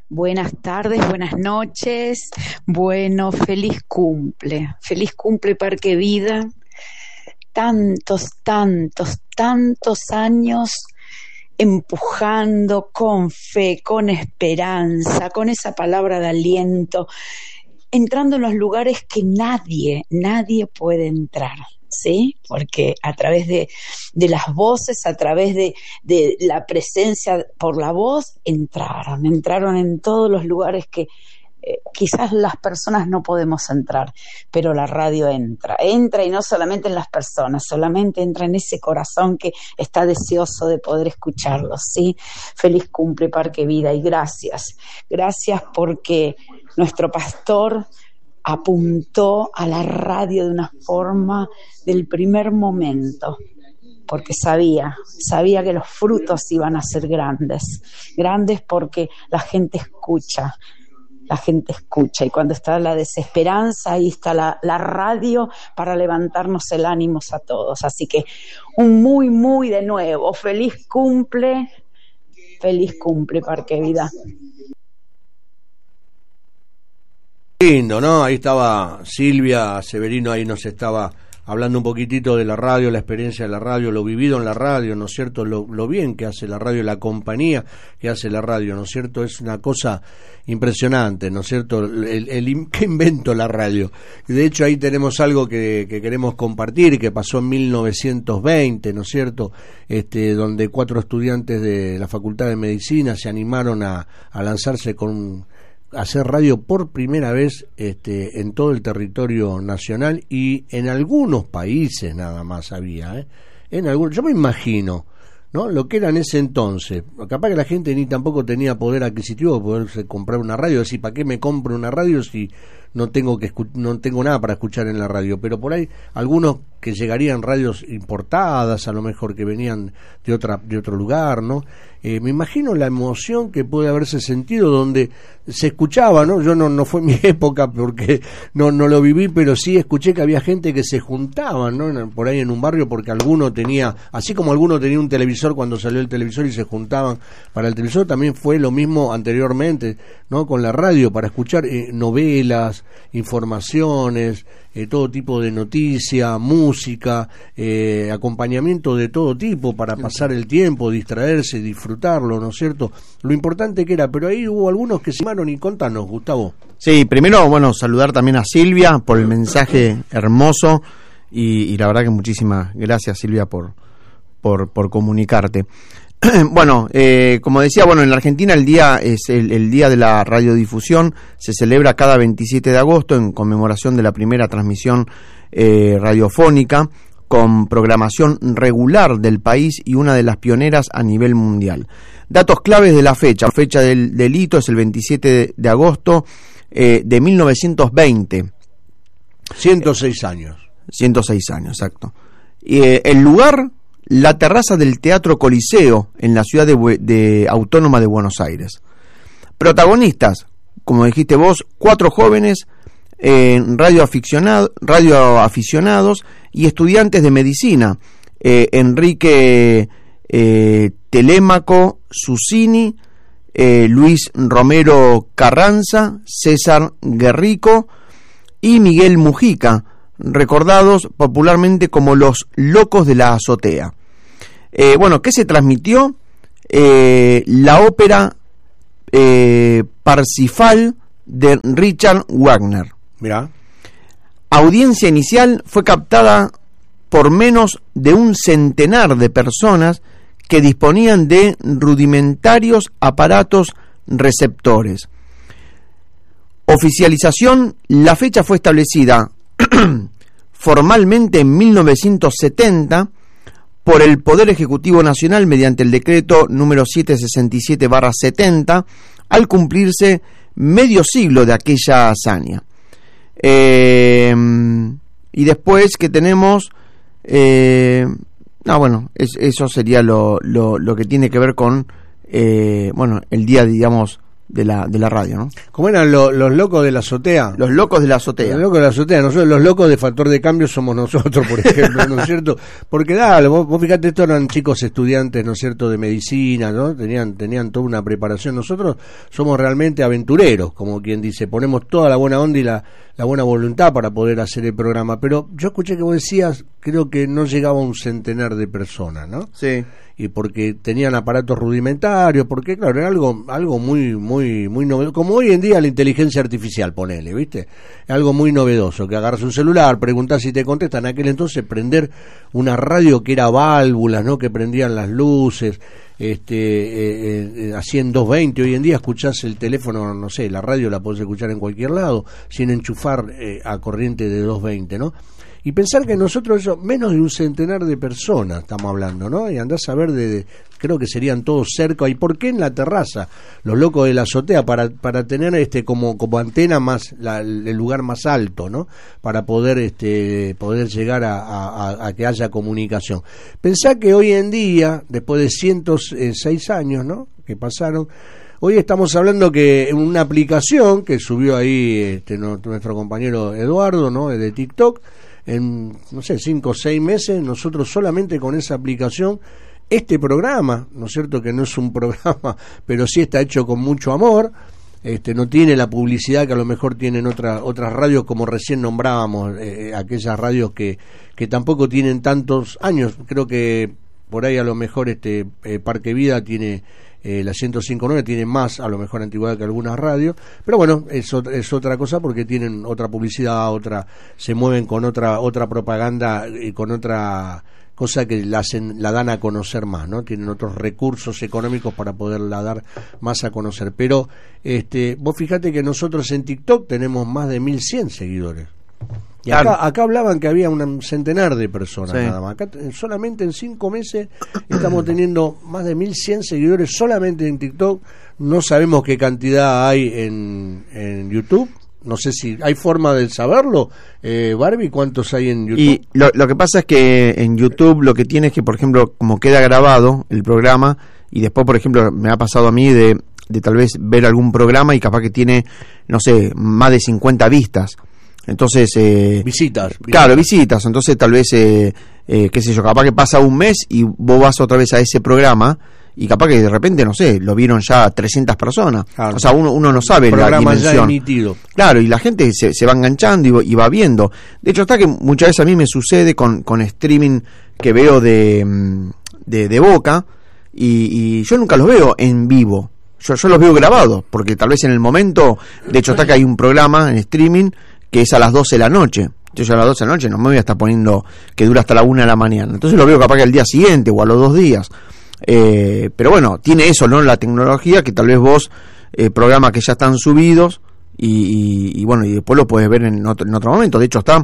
Buenas tardes, buenas noches. Bueno, feliz cumple Parque Vida. Tantos años empujando con fe, con esperanza, con esa palabra de aliento, entrando en los lugares que nadie puede entrar, ¿sí? Porque a través de las voces, a través de la presencia por la voz, entraron en todos los lugares que quizás las personas no podemos entrar, pero la radio entra y no solamente en las personas, solamente entra en ese corazón que está deseoso de poder escucharlos, ¿sí? Feliz cumple Parque Vida y gracias porque nuestro pastor apuntó a la radio de una forma del primer momento, porque sabía que los frutos iban a ser grandes porque la gente escucha, y cuando está la desesperanza, ahí está la radio para levantarnos el ánimo a todos. Así que un muy de nuevo, feliz cumple Parque Vida. Lindo, ¿no? Ahí estaba Silvia Severino, ahí nos estaba hablando un poquitito de la radio, la experiencia de la radio, lo vivido en la radio, ¿no es cierto? Lo bien que hace la radio, la compañía que hace la radio, ¿no es cierto? Es una cosa impresionante, ¿no es cierto? ¿Qué invento la radio? Y de hecho ahí tenemos algo que queremos compartir, que pasó en 1920, ¿no es cierto? Donde 4 estudiantes de la Facultad de Medicina se animaron a lanzarse con hacer radio por primera vez en todo el territorio nacional y en algunos países nada más había, yo me imagino, ¿no? Lo que era en ese entonces, capaz que la gente ni tampoco tenía poder adquisitivo de poderse comprar una radio, decir, ¿para qué me compro una radio si no tengo nada para escuchar en la radio? Pero por ahí algunos que llegarían radios importadas, a lo mejor que venían de otro lugar, ¿no? Me imagino la emoción que puede haberse sentido donde se escuchaba, ¿no? Yo no fue mi época porque no lo viví, pero sí escuché que había gente que se juntaban, ¿no? Por ahí en un barrio porque alguno tenía, así como alguno tenía un televisor cuando salió el televisor y se juntaban para el televisor, también fue lo mismo anteriormente, ¿no? Con la radio para escuchar novelas, informaciones, todo tipo de noticia, música, acompañamiento de todo tipo para pasar el tiempo, distraerse, disfrutarlo, ¿no es cierto? Lo importante que era, pero ahí hubo algunos que se llamaron y contanos, Gustavo. Sí, primero, saludar también a Silvia por el mensaje hermoso y la verdad que muchísimas gracias, Silvia, por comunicarte. Bueno, como decía, en la Argentina el día es el Día de la Radiodifusión, se celebra cada 27 de agosto en conmemoración de la primera transmisión radiofónica con programación regular del país y una de las pioneras a nivel mundial. Datos claves de la fecha del hito es el 27 de agosto de 1920. 106 años. 106 años, exacto. El lugar, la terraza del Teatro Coliseo en la ciudad de Autónoma de Buenos Aires. Protagonistas, como dijiste vos, 4 jóvenes radioaficionados y estudiantes de medicina, Enrique Telémaco Susini, Luis Romero Carranza, César Guerrico y Miguel Mujica, recordados popularmente como los locos de la azotea. ¿Qué se transmitió? La ópera Parsifal de Richard Wagner. Mirá. Audiencia inicial fue captada por menos de un centenar de personas que disponían de rudimentarios aparatos receptores. Oficialización: la fecha fue establecida formalmente en 1970 por el Poder Ejecutivo Nacional mediante el decreto número 767/70, al cumplirse medio siglo de aquella hazaña. Y después que tenemos eso sería lo que tiene que ver con el día, digamos, de la radio, ¿no? ¿Cómo eran los locos de la azotea? Los locos de la azotea. Los locos de la azotea. Nosotros, los locos de Factor de Cambio somos nosotros, por ejemplo, ¿no es cierto? Porque dale, vos fíjate, estos eran chicos estudiantes, ¿no es cierto?, de medicina, ¿no? Tenían toda una preparación. Nosotros somos realmente aventureros, como quien dice, ponemos toda la buena onda y la buena voluntad para poder hacer el programa. Pero yo escuché que vos decías, creo que no llegaba a un centenar de personas, ¿no? Sí. Y porque tenían aparatos rudimentarios, porque claro, era algo muy novedoso, como hoy en día la inteligencia artificial, ponele, ¿viste? Algo muy novedoso, que agarras un celular, preguntás si te contestan. En aquel entonces prender una radio que era válvulas, ¿no?, que prendían las luces, así en 220. Hoy en día escuchás el teléfono, no sé, la radio la podés escuchar en cualquier lado, sin enchufar a corriente de 220, ¿no? Y pensar que nosotros, eso, menos de un centenar de personas estamos hablando, ¿no? Y andás a ver, creo que serían todos cerca. ¿Y por qué en la terraza? Los locos de la azotea, para tener como antena más el lugar más alto, ¿no? Para poder llegar a que haya comunicación. Pensá que hoy en día, después de 106 años, ¿no?, que pasaron, hoy estamos hablando que en una aplicación que subió ahí nuestro compañero Eduardo, ¿no?, de TikTok, en, no sé, 5 o 6 meses, nosotros solamente con esa aplicación, este programa, ¿no es cierto?, que no es un programa, pero sí está hecho con mucho amor, no tiene la publicidad que a lo mejor tienen otras radios, como recién nombrábamos, aquellas radios que tampoco tienen tantos años. Creo que por ahí a lo mejor Parque Vida tiene... la 105.9 tiene más, a lo mejor, antigüedad que algunas radios, pero bueno, es otra cosa, porque tienen otra publicidad, se mueven con otra propaganda y con otra cosa que la dan a conocer más, ¿no? Tienen otros recursos económicos para poderla dar más a conocer. Pero vos fíjate que nosotros en TikTok tenemos más de 1.100 seguidores. Y acá hablaban que había un centenar de personas, sí, nada más. Acá solamente en 5 meses estamos teniendo más de 1.100 seguidores solamente en TikTok. No sabemos qué cantidad hay en YouTube. No sé si hay forma de saberlo, Barbie, ¿cuántos hay en YouTube? Y lo que pasa es que en YouTube lo que tiene es que, por ejemplo, como queda grabado el programa, y después, por ejemplo, me ha pasado a mí de tal vez ver algún programa y capaz que tiene, no sé, más de 50 vistas. Entonces visitas. Claro, visitas. Entonces tal vez qué sé yo, capaz que pasa un mes y vos vas otra vez a ese programa y capaz que de repente, no sé, lo vieron ya 300 personas. Claro. O sea, uno no sabe la dimensión. Ya emitido. Claro, y la gente se va enganchando y va viendo. De hecho, está que muchas veces a mí me sucede con streaming que veo de Boca, y yo nunca los veo en vivo. Yo los veo grabados, porque tal vez en el momento, de hecho está que hay un programa en streaming que es a las 12 de la noche. Yo a las 12 de la noche no me voy a estar poniendo que dura hasta la 1 de la mañana. Entonces lo veo capaz que al día siguiente o a los 2 días. Pero bueno, tiene eso, ¿no? La tecnología, que tal vez vos, programas que ya están subidos, y bueno, y después lo puedes ver en otro momento. De hecho, están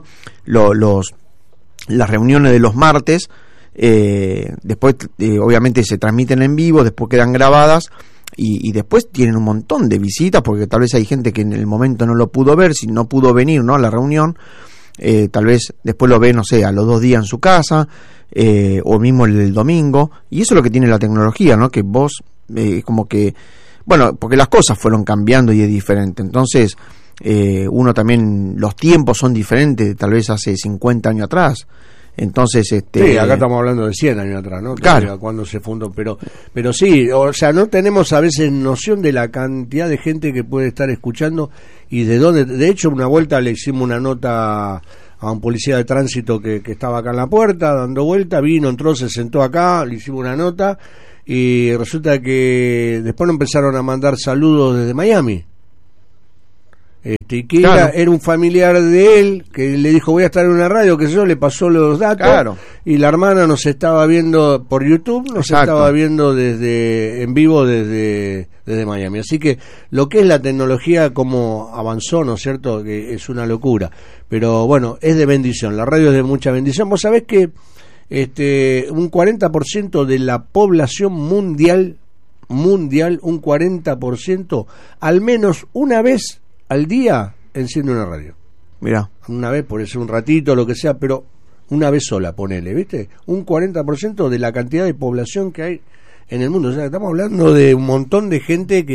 las reuniones de los martes, después obviamente se transmiten en vivo, después quedan grabadas. Y después tienen un montón de visitas, porque tal vez hay gente que en el momento no lo pudo ver, si no pudo venir, ¿no?, a la reunión, tal vez después lo ve, no sé, a los 2 días en su casa, o mismo el domingo. Y eso es lo que tiene la tecnología, ¿no?, que vos, como que, bueno, porque las cosas fueron cambiando y es diferente. Entonces, uno también, los tiempos son diferentes, tal vez hace 50 años atrás. Entonces, sí, acá estamos hablando de 100 años atrás, ¿no? Claro. Cuando se fundó, pero sí, o sea, no tenemos a veces noción de la cantidad de gente que puede estar escuchando y de dónde. De hecho, una vuelta le hicimos una nota a un policía de tránsito que estaba acá en la puerta, dando vuelta, vino, entró, se sentó acá, le hicimos una nota, y resulta que después nos empezaron a mandar saludos desde Miami. Que claro, era un familiar de él que le dijo: voy a estar en una radio, que yo, le pasó los datos, claro, y la hermana nos estaba viendo por YouTube, nos estaba viendo en vivo desde Miami. Así que lo que es la tecnología, como avanzó, ¿no es cierto?, que es una locura, pero bueno, es de bendición, la radio es de mucha bendición. Vos sabés que un 40% de la población mundial, un 40%, al menos una vez al día enciende una radio. Mirá. Una vez, por eso un ratito, lo que sea, pero una vez sola, ponele, ¿viste? Un 40% de la cantidad de población que hay en el mundo. O sea, estamos hablando de un montón de gente que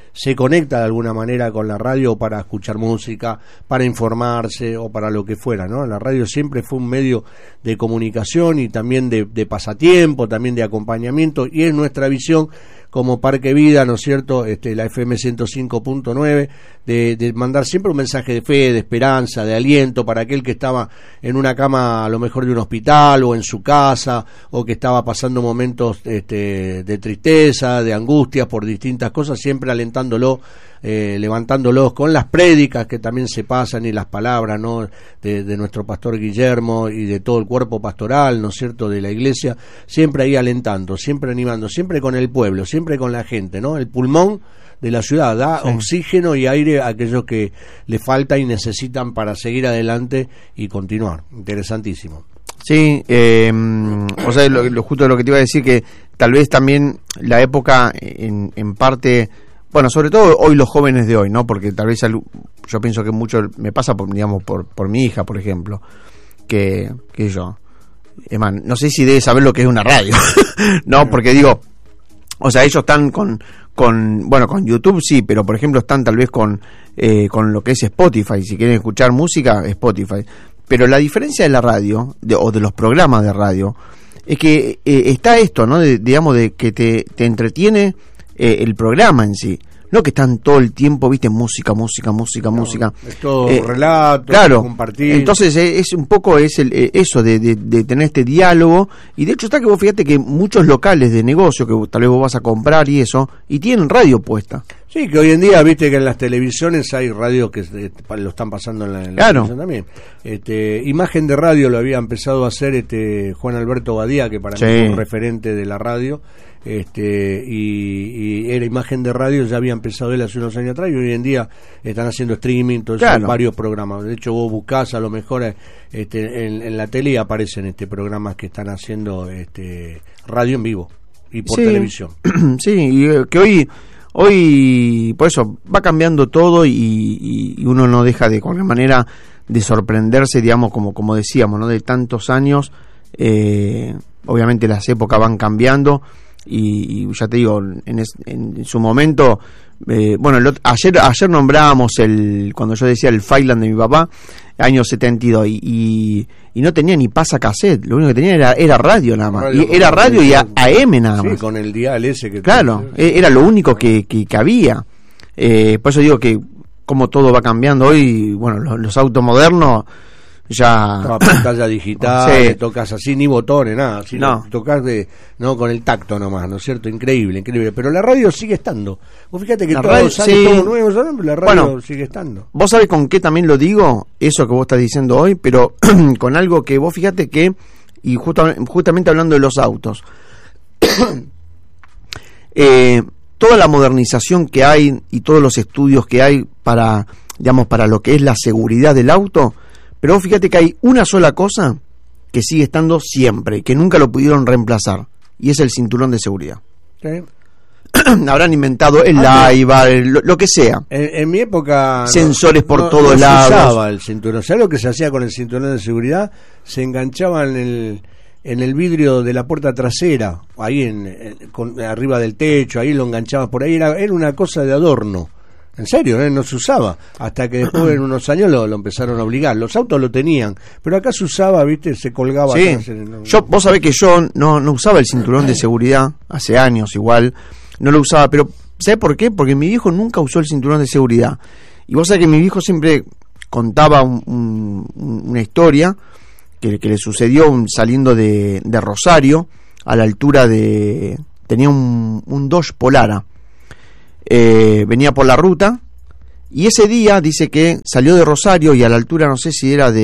se conecta de alguna manera con la radio para escuchar música, para informarse o para lo que fuera, ¿no? La radio siempre fue un medio de comunicación y también de pasatiempo, también de acompañamiento, y es nuestra visión como Parque Vida, ¿no es cierto?, la FM 105.9, de mandar siempre un mensaje de fe, de esperanza, de aliento para aquel que estaba en una cama a lo mejor de un hospital o en su casa, o que estaba pasando momentos de tristeza, de angustias por distintas cosas, siempre alentándolo, levantándolos con las prédicas que también se pasan y las palabras, ¿no?, de nuestro pastor Guillermo y de todo el cuerpo pastoral, ¿no es cierto?, de la iglesia, siempre ahí alentando, siempre animando, siempre con el pueblo, siempre con la gente, ¿no? El pulmón de la ciudad da oxígeno y aire a aquellos que le falta y necesitan para seguir adelante y continuar. Interesantísimo. Sí, o sea, justo lo que te iba a decir, que tal vez también la época en parte, bueno, sobre todo hoy los jóvenes de hoy, ¿no? Porque tal vez yo pienso que mucho me pasa por mi hija, por ejemplo, que yo, man, no sé si debe saber lo que es una radio, no, porque digo, o sea, ellos están con YouTube sí, pero por ejemplo están tal vez con lo que es Spotify. Si quieren escuchar música, Spotify. Pero la diferencia de la radio o de los programas de radio es que está esto, ¿no? Digamos, de que te entretiene el programa en sí. No que están todo el tiempo, viste, música. Es todo relato, claro, compartir. Entonces es un poco eso de tener este diálogo. Y de hecho está que vos fíjate que muchos locales de negocio que tal vez vos vas a comprar y eso, y tienen radio puesta. Sí, que hoy en día, viste que en las televisiones hay radios que lo están pasando en la televisión también. Imagen de radio lo había empezado a hacer Juan Alberto Badía, que para mí es un referente de la radio. Y era Imagen de Radio, ya había empezado él hace unos años atrás, y hoy en día están haciendo streaming, entonces hay varios programas. De hecho, vos buscás a lo mejor en la tele y aparecen programas que están haciendo radio en vivo y por televisión. Sí, y que hoy por eso va cambiando todo y uno no deja de alguna manera de sorprenderse, digamos, como decíamos, ¿no? De tantos años, obviamente las épocas van cambiando. Y ya te digo, en su momento, ayer nombrábamos cuando yo decía el Failand de mi papá, año 72, y no tenía ni pasa cassette, lo único que tenía era radio nada más, era radio y AM nada más. Sí, con el dial ese que claro, era lo único que había. Por eso digo que como todo va cambiando hoy, bueno, los autos modernos ya toda pantalla digital, tocas así, ni botones, nada, sino tocas con el tacto nomás, ¿no es cierto? Increíble, pero la radio sigue estando. Vos fíjate que todos sale todo nuevo, pero la radio sigue estando. Vos sabés con qué también lo digo, eso que vos estás diciendo hoy, pero con algo que vos fíjate que, y justamente hablando de los autos, toda la modernización que hay y todos los estudios que hay para lo que es la seguridad del auto. Pero vos fíjate que hay una sola cosa que sigue estando siempre y que nunca lo pudieron reemplazar, y es el cinturón de seguridad. ¿Sí? Habrán inventado el LiDAR, lo que sea. En mi época sensores por todos lados. Se usaba el cinturón. ¿Sabes lo que se hacía con el cinturón de seguridad? Se enganchaba en el vidrio de la puerta trasera, ahí arriba del techo, ahí lo enganchabas por ahí. Era una cosa de adorno. En serio, no se usaba, hasta que después en unos años lo empezaron a obligar. Los autos lo tenían, pero acá se usaba, viste, se colgaba. Sí. Vos sabés que yo no usaba el cinturón de seguridad, hace años igual, no lo usaba, pero ¿sabés por qué? Porque mi viejo nunca usó el cinturón de seguridad. Y vos sabés que mi viejo siempre contaba una historia que le sucedió saliendo de Rosario, a la altura tenía un Dodge Polara. Venía por la ruta y ese día dice que salió de Rosario y a la altura, no sé si era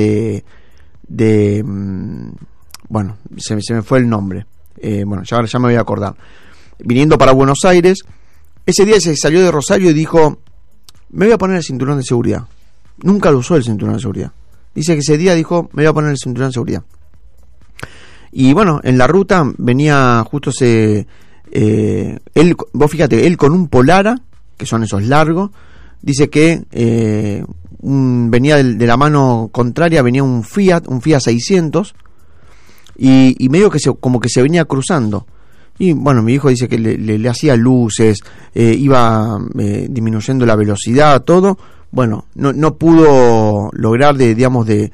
bueno, se me fue el nombre, bueno, ya me voy a acordar, viniendo para Buenos Aires. Ese día se salió de Rosario y dijo: me voy a poner el cinturón de seguridad. Nunca lo usó el cinturón de seguridad. Dice que ese día dijo: me voy a poner el cinturón de seguridad. Y bueno, en la ruta venía justo vos fíjate, él con un Polara, que son esos largos, dice que venía de la mano contraria, venía un Fiat 600, y medio que como que se venía cruzando. Y bueno, mi hijo dice que le hacía luces, iba disminuyendo la velocidad, todo. Bueno, no pudo lograr de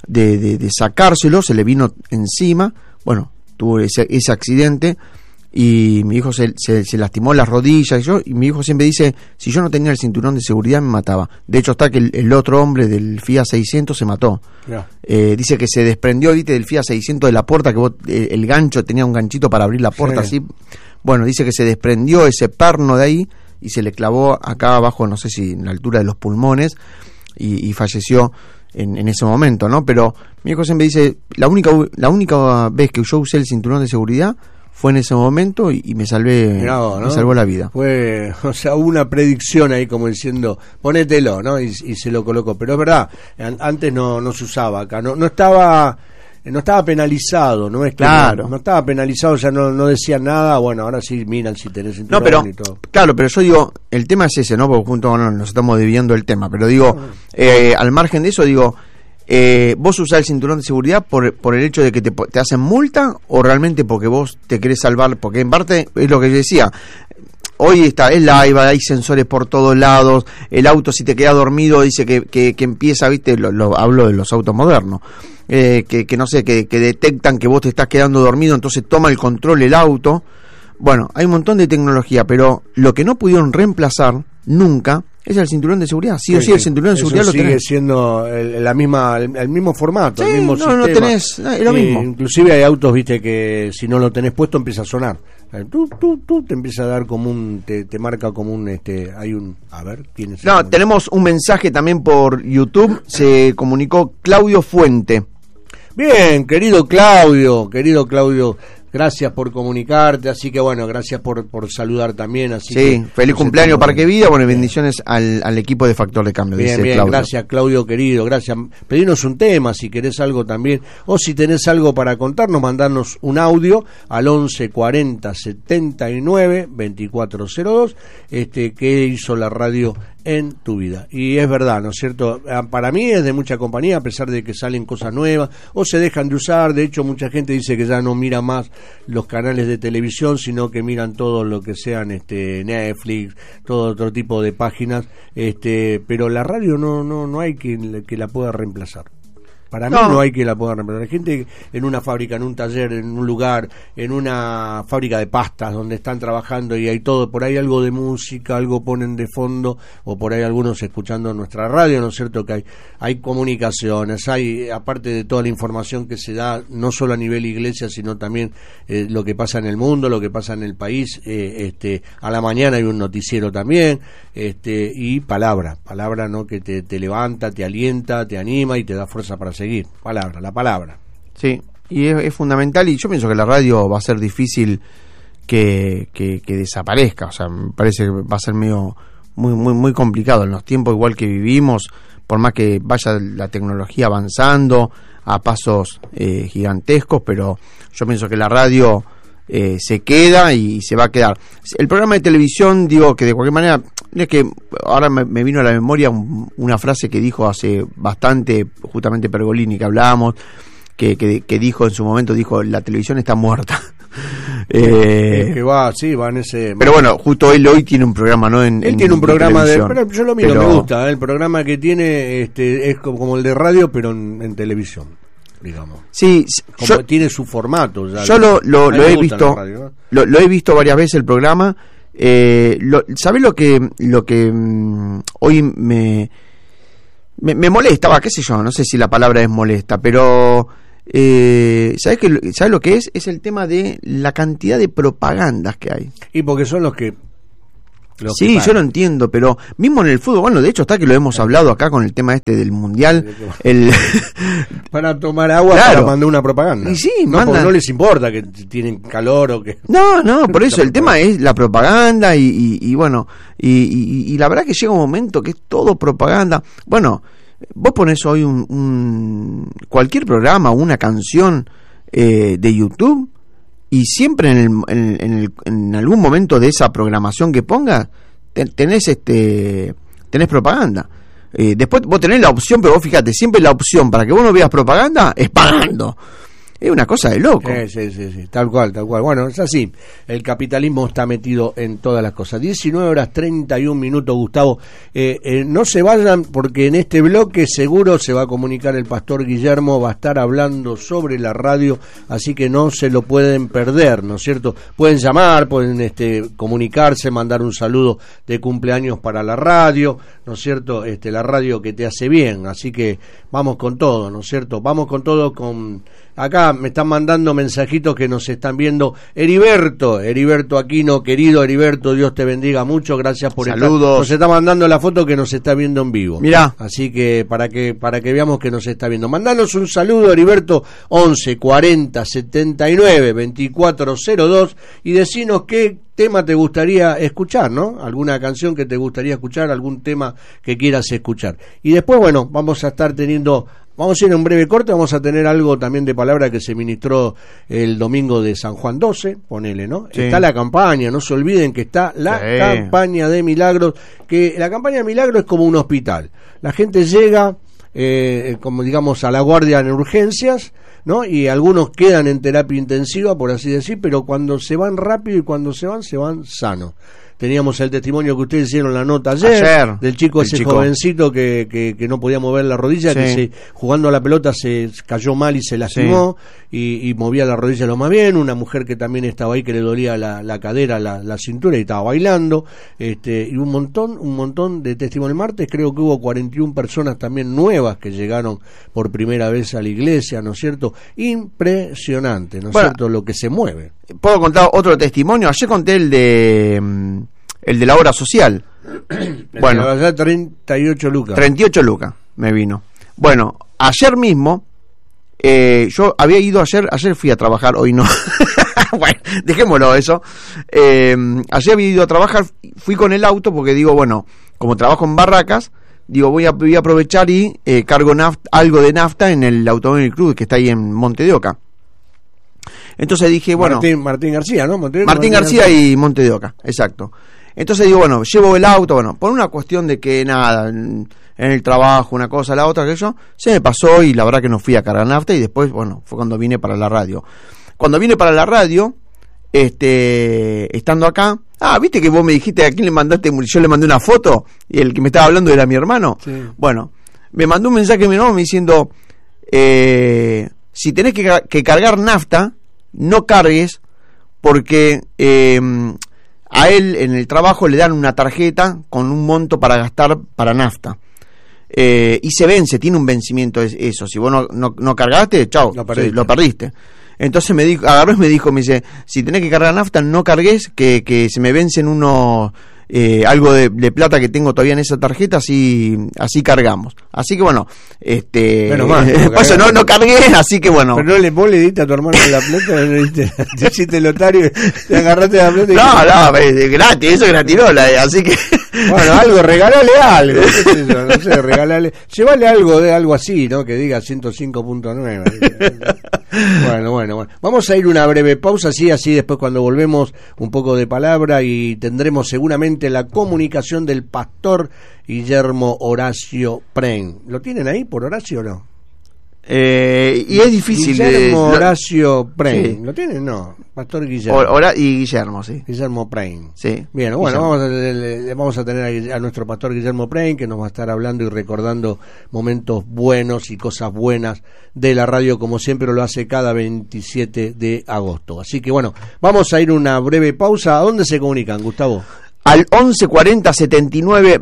sacárselo, se le vino encima. Bueno, tuvo ese accidente y mi hijo se lastimó las rodillas y mi hijo siempre dice, si yo no tenía el cinturón de seguridad me mataba. De hecho está que el otro hombre del Fiat 600 se mató. Yeah. Dice que se desprendió, ¿viste? Del Fiat 600 de la puerta, que el gancho tenía un ganchito para abrir la puerta, sí. Así. Bueno, dice que se desprendió ese perno de ahí y se le clavó acá abajo, no sé si en la altura de los pulmones, y falleció en ese momento, ¿no? Pero mi hijo siempre dice, la única vez que yo usé el cinturón de seguridad fue en ese momento y me salvé, ¿no? Me salvó la vida. Fue, o sea, una predicción ahí como diciendo, ponételo, ¿no? Y se lo colocó. Pero es verdad, antes no se usaba acá, no estaba penalizado, no es que claro. no estaba penalizado, ya no decían nada. Bueno, ahora sí miran si tenés cinturón, no, pero, y todo. Claro, pero yo digo, el tema es ese, ¿no? Porque junto nos estamos dividiendo el tema, pero digo, al margen de eso, digo, ¿vos usás el cinturón de seguridad por el hecho de que te hacen multa o realmente porque vos te querés salvar? Porque en parte es lo que yo decía, hoy es live, hay sensores por todos lados, el auto si te queda dormido dice que empieza, ¿viste? Hablo de los autos modernos, que no sé, que detectan que vos te estás quedando dormido, entonces toma el control el auto. Bueno, hay un montón de tecnología, pero lo que no pudieron reemplazar nunca es el cinturón de seguridad. Sí o sí, el cinturón de seguridad lo tenés. Sigue siendo el mismo formato, sí, el mismo sistema. No tenés, es lo mismo. Inclusive hay autos, viste, que si no lo tenés puesto empieza a sonar. Tú te empieza a dar como te marca como hay un, a ver, ¿quién es? No, tenemos un mensaje también por YouTube, se comunicó Claudio Fuente. Bien, querido Claudio, gracias por comunicarte, así que bueno, gracias por saludar también. Así sí, feliz cumpleaños Parque Vida, bueno, bendiciones al equipo de Factor de Cambio. Bien, Claudio. Gracias Claudio querido, gracias. Pedinos un tema si querés algo también, o si tenés algo para contarnos, mandarnos un audio al 11 40 79 2402, que hizo la radio en tu vida. Y es verdad, ¿no es cierto? Para mí es de mucha compañía, a pesar de que salen cosas nuevas o se dejan de usar. De hecho, mucha gente dice que ya no mira más los canales de televisión, sino que miran todo lo que sean Netflix, todo otro tipo de páginas, pero la radio no hay que la pueda reemplazar. Para mí no hay que la pueda reemplazar. Hay gente en una fábrica, en un taller, en un lugar, en una fábrica de pastas donde están trabajando y hay todo, por ahí algo de música, algo ponen de fondo, o por ahí algunos escuchando nuestra radio, ¿no es cierto? Que hay comunicaciones, hay, aparte de toda la información que se da, no solo a nivel iglesia, sino también lo que pasa en el mundo, lo que pasa en el país, a la mañana hay un noticiero también, y palabra, ¿no? Que te levanta, te alienta, te anima y te da fuerza para seguir. La palabra. Sí, y es fundamental, y yo pienso que la radio va a ser difícil que desaparezca. O sea, me parece que va a ser medio muy complicado en los tiempos igual que vivimos, por más que vaya la tecnología avanzando a pasos gigantescos, pero yo pienso que la radio se queda y se va a quedar. El programa de televisión, digo que de cualquier manera, es que ahora me vino a la memoria una frase que dijo hace bastante, justamente Pergolini, que hablábamos, que dijo en su momento, la televisión está muerta. Que va en ese. Pero bueno, justo él hoy tiene un programa, ¿no? Él tiene un programa pero yo lo miro, me gusta, el programa que tiene es como el de radio, pero en televisión, digamos. Sí, tiene su formato. Ya yo lo he visto, radio, ¿no? lo he visto varias veces el programa. ¿Sabés lo que hoy me molesta? Qué sé yo, no sé si la palabra es molesta, pero ¿sabés lo que es? Es el tema de la cantidad de propagandas que hay. Y porque son los que sí, yo lo entiendo, pero mismo en el fútbol, bueno, de hecho está que lo hemos hablado acá con el tema del mundial, para tomar agua, claro, para mandar una propaganda. Y sí, porque no les importa que tienen calor o que no, por eso el tema es la propaganda y bueno, y la verdad que llega un momento que es todo propaganda. Bueno, vos ponés hoy cualquier programa o una canción de YouTube, y siempre en algún momento de esa programación que pongas tenés propaganda. Después vos tenés la opción, pero vos fíjate, siempre la opción para que vos no veas propaganda es pagando. Es una cosa de loco. Sí, tal cual. Bueno, es así. El capitalismo está metido en todas las cosas. 19:31, Gustavo. No se vayan porque en este bloque seguro se va a comunicar el pastor Guillermo, va a estar hablando sobre la radio, así que no se lo pueden perder, ¿no es cierto? Pueden llamar, pueden comunicarse, mandar un saludo de cumpleaños para la radio, ¿no es cierto? La radio que te hace bien, así que vamos con todo, ¿no es cierto? Vamos con todo con... Acá me están mandando mensajitos que nos están viendo. Heriberto Aquino, querido Heriberto, Dios te bendiga mucho, gracias por saludos. Nos está mandando la foto que nos está viendo en vivo. Mirá. Así que para que veamos que nos está viendo. Mandanos un saludo, Heriberto, 11 40 79 2402 y decinos qué tema te gustaría escuchar, ¿no? Alguna canción que te gustaría escuchar, algún tema que quieras escuchar. Y después, bueno, vamos a ir en un breve corte, vamos a tener algo también de palabra que se ministró el domingo de San Juan 12, ponele, ¿no? Sí. Está la campaña, no se olviden que está la campaña de milagros, que la campaña de milagros es como un hospital. La gente llega, como digamos, a la guardia en urgencias, ¿no? Y algunos quedan en terapia intensiva, por así decir, pero cuando se van rápido y cuando se van sanos. Teníamos el testimonio que ustedes hicieron la nota ayer. Del chico jovencito que no podía mover la rodilla, que jugando a la pelota se cayó mal y se lastimó, y movía la rodilla lo más bien. Una mujer que también estaba ahí, que le dolía la cadera, la cintura, y estaba bailando, y un montón de testimonios. El martes creo que hubo 41 personas también nuevas que llegaron por primera vez a la iglesia, ¿no es cierto? Impresionante, ¿no es cierto? Lo que se mueve. ¿Puedo contar otro testimonio? Ayer conté el de la obra social. Bueno, 38 lucas. 38 lucas me vino. Bueno, ayer mismo, yo había ido ayer fui a trabajar, hoy no. Bueno, dejémoslo eso. Ayer había ido a trabajar, fui con el auto porque digo, bueno, como trabajo en Barracas, digo, voy a aprovechar y cargo algo de nafta en el Automóvil Cruz que está ahí en Monte de Oca. Entonces dije, bueno... Martín García, ¿no? Martín García y Monte de Oca, exacto. Entonces digo, bueno, llevo el auto, bueno, por una cuestión de que nada, en el trabajo, una cosa, la otra, que yo, se me pasó y la verdad que no fui a cargar nafta y después, bueno, fue cuando vine para la radio. Cuando vine para la radio, estando acá, ¿viste que vos me dijiste a quién le mandaste? Yo le mandé una foto y el que me estaba hablando era mi hermano. Sí. Bueno, me mandó un mensaje mi hermano diciendo, si tenés que cargar nafta, no cargues porque a él en el trabajo le dan una tarjeta con un monto para gastar para nafta, y se vence, tiene un vencimiento eso. Si vos no cargaste, chau, lo perdiste. Entonces me dijo, me dice, si tenés que cargar nafta, no cargues, que se me vencen unos algo de plata que tengo todavía en esa tarjeta, así cargamos. Así que bueno, por eso no cargué, así que bueno. Pero vos le diste a tu hermano la plata, te hiciste lotario, te agarraste la plata. No, es gratis, eso es gratirola, así que... Bueno, algo, regalale algo, no sé, regalale, llévale algo así, ¿no? Que diga 105.9. Bueno. Vamos a ir una breve pausa, así después cuando volvemos un poco de palabra y tendremos seguramente la comunicación del pastor Guillermo Horacio Pren. ¿Lo tienen ahí por Horacio o no? Y es difícil. Guillermo Horacio Pren. Sí. ¿Lo tienen? No. Pastor Guillermo. Y Guillermo, sí. Guillermo Pren. Sí. Bien, bueno, vamos a tener a nuestro pastor Guillermo Pren, que nos va a estar hablando y recordando momentos buenos y cosas buenas de la radio, como siempre lo hace cada 27 de agosto. Así que bueno, vamos a ir una breve pausa. ¿A dónde se comunican, Gustavo? Al 11 40 79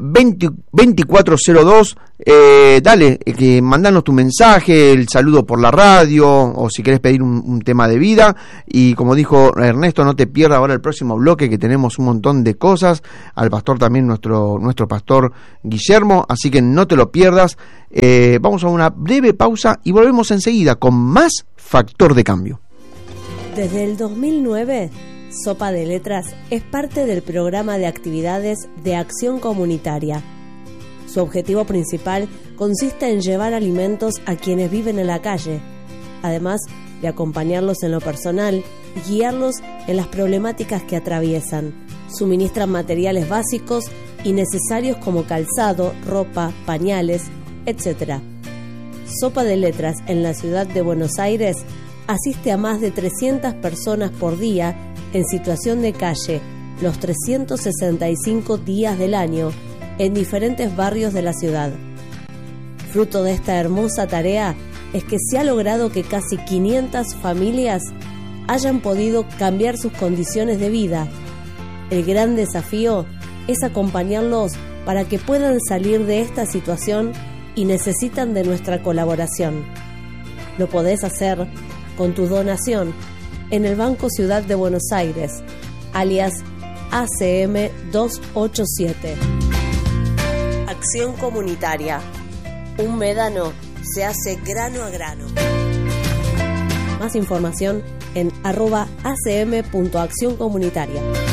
2402, dale, que mandanos tu mensaje, el saludo por la radio, o si querés pedir un tema de vida. Y como dijo Ernesto, no te pierdas ahora el próximo bloque, que tenemos un montón de cosas. Al pastor también, nuestro pastor Guillermo, así que no te lo pierdas. Vamos a una breve pausa y volvemos enseguida con más Factor de Cambio. Desde el 2009... Sopa de Letras es parte del programa de actividades de acción comunitaria. Su objetivo principal consiste en llevar alimentos a quienes viven en la calle, además de acompañarlos en lo personal y guiarlos en las problemáticas que atraviesan. Suministran materiales básicos y necesarios como calzado, ropa, pañales, etc. Sopa de Letras en la ciudad de Buenos Aires asiste a más de 300 personas por día en situación de calle los 365 días del año en diferentes barrios de la ciudad. Fruto de esta hermosa tarea es que se ha logrado que casi 500 familias hayan podido cambiar sus condiciones de vida. El gran desafío es acompañarlos para que puedan salir de esta situación y necesitan de nuestra colaboración. Lo podés hacer con tu donación en el Banco Ciudad de Buenos Aires, alias ACM 287. Acción comunitaria. Un médano se hace grano a grano. Más información en @acm.accioncomunitaria.